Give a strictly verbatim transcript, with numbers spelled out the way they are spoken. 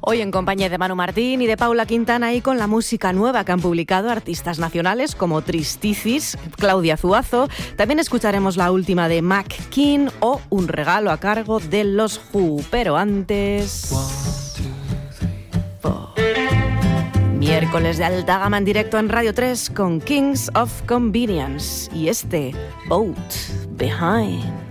Hoy en compañía de Manu Martín y de Paula Quintana y con la música nueva que han publicado artistas nacionales como Tristicis, Claudia Zuazo. También escucharemos la última de Mac King o un regalo a cargo de los Who. Pero antes... Oh. Miércoles de alta gama en directo en Radio tres con Kings of Convenience y este Boat Behind.